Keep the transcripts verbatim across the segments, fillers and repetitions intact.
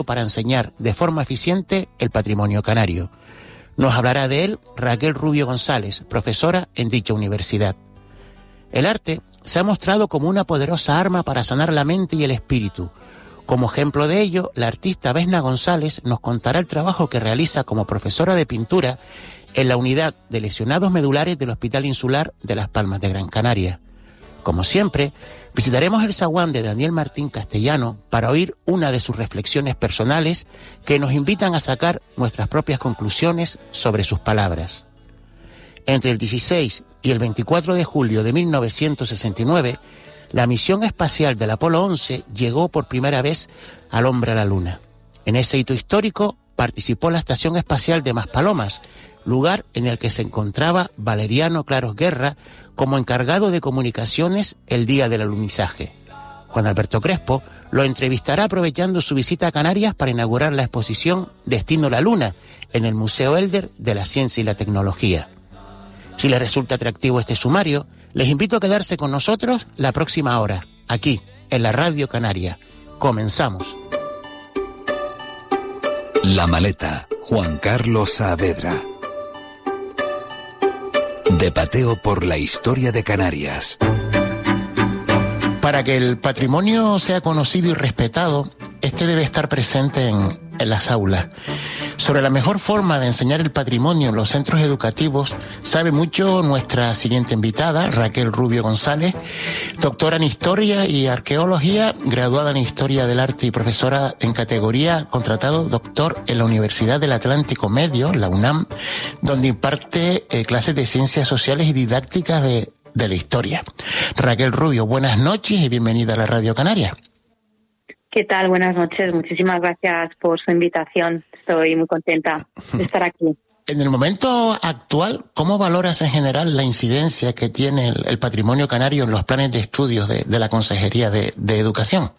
para enseñar de forma eficiente el patrimonio canario. Nos hablará de él Raquel Rubio González, profesora en dicha universidad. El arte se ha mostrado como una poderosa arma para sanar la mente y el espíritu. Como ejemplo de ello, la artista Vesna González nos contará el trabajo que realiza como profesora de pintura en la unidad de lesionados medulares del Hospital Insular de Las Palmas de Gran Canaria. Como siempre, visitaremos el zaguán de Daniel Martín Castellano para oír una de sus reflexiones personales que nos invitan a sacar nuestras propias conclusiones sobre sus palabras. Entre el dieciséis y el veinticuatro de julio de mil novecientos sesenta y nueve, la misión espacial del Apolo once llegó por primera vez al hombre a la Luna. En ese hito histórico participó la Estación Espacial de Maspalomas, lugar en el que se encontraba Valeriano Claros Guerra como encargado de comunicaciones el día del alunizaje. Juan Alberto Crespo lo entrevistará aprovechando su visita a Canarias para inaugurar la exposición Destino la Luna en el Museo Elder de la Ciencia y la Tecnología. Si les resulta atractivo este sumario, les invito a quedarse con nosotros la próxima hora, aquí, en la Radio Canaria. Comenzamos. La Maleta, Juan Carlos Saavedra. De paseo por la historia de Canarias. Para que el patrimonio sea conocido y respetado, este debe estar presente en, en las aulas. Sobre la mejor forma de enseñar el patrimonio en los centros educativos sabe mucho nuestra siguiente invitada, Raquel Rubio González, doctora en Historia y Arqueología, graduada en Historia del Arte y profesora en categoría contratado doctor en la Universidad del Atlántico Medio, la UNAM, donde imparte eh, clases de Ciencias Sociales y Didácticas de, de la Historia. Raquel Rubio, buenas noches y bienvenida a la Radio Canaria. ¿Qué tal? Buenas noches. Muchísimas gracias por su invitación. Estoy muy contenta de estar aquí. En el momento actual, ¿cómo valoras en general la incidencia que tiene el, el patrimonio canario en los planes de estudios de, de la Consejería de, de Educación?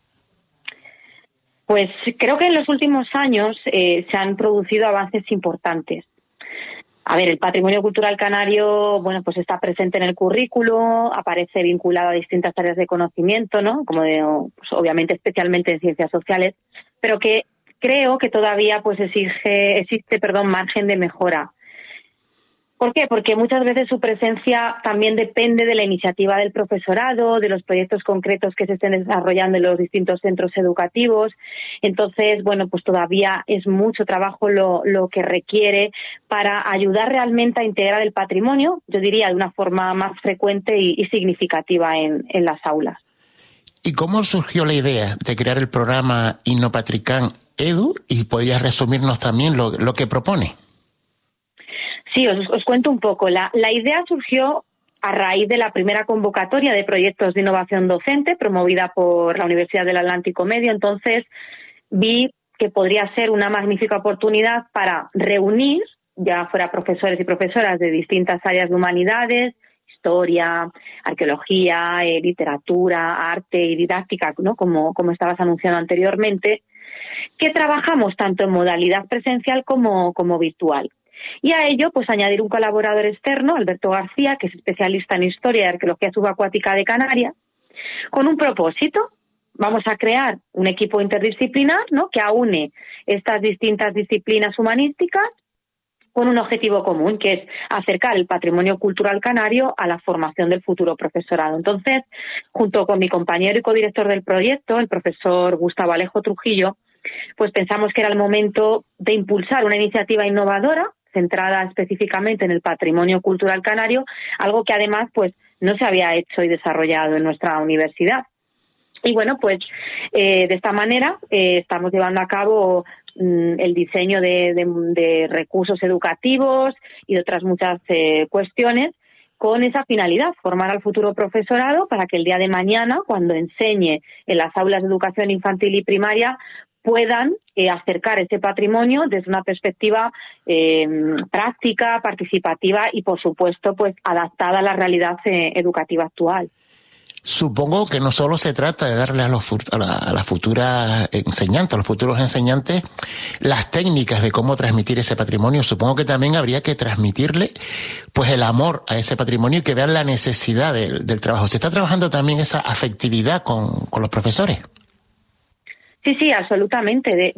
Pues creo que en los últimos años eh, se han producido avances importantes. A ver, el patrimonio cultural canario, bueno, pues está presente en el currículo, aparece vinculado a distintas áreas de conocimiento, ¿no? Como de, pues obviamente especialmente en ciencias sociales, pero que creo que todavía pues exige, existe, perdón, margen de mejora. ¿Por qué? Porque muchas veces su presencia también depende de la iniciativa del profesorado, de los proyectos concretos que se estén desarrollando en los distintos centros educativos. Entonces, bueno, pues todavía es mucho trabajo lo, lo que requiere para ayudar realmente a integrar el patrimonio, yo diría, de una forma más frecuente y, y significativa en, en las aulas. ¿Y cómo surgió la idea de crear el programa Innopatrican Edu? Y podrías resumirnos también lo, lo que propone. Sí, os, os cuento un poco. La, la idea surgió a raíz de la primera convocatoria de proyectos de innovación docente promovida por la Universidad del Atlántico Medio. Entonces vi que podría ser una magnífica oportunidad para reunir, ya fuera profesores y profesoras de distintas áreas de humanidades, historia, arqueología, eh, literatura, arte y didáctica, ¿no? Como, como estabas anunciando anteriormente, que trabajamos tanto en modalidad presencial como, como virtual. Y a ello, pues añadir un colaborador externo, Alberto García, que es especialista en Historia y Arqueología Subacuática de Canarias, con un propósito. Vamos a crear un equipo interdisciplinar, ¿no?, que aúne estas distintas disciplinas humanísticas con un objetivo común, que es acercar el patrimonio cultural canario a la formación del futuro profesorado. Entonces, junto con mi compañero y codirector del proyecto, el profesor Gustavo Alejo Trujillo, pues pensamos que era el momento de impulsar una iniciativa innovadora centrada específicamente en el patrimonio cultural canario, algo que además pues no se había hecho y desarrollado en nuestra universidad. Y bueno, pues eh, de esta manera eh, estamos llevando a cabo mm, el diseño de, de, de recursos educativos y de otras muchas eh, cuestiones con esa finalidad, formar al futuro profesorado para que el día de mañana, cuando enseñe en las aulas de educación infantil y primaria, puedan eh, acercar ese patrimonio desde una perspectiva eh, práctica, participativa y, por supuesto, pues adaptada a la realidad eh, educativa actual. Supongo que no solo se trata de darle a, los, a, la, a las futuras enseñantes, a los futuros enseñantes, las técnicas de cómo transmitir ese patrimonio. Supongo que también habría que transmitirle pues el amor a ese patrimonio y que vean la necesidad de, del trabajo. ¿Se está trabajando también esa afectividad con, con los profesores? Sí, sí, absolutamente. De,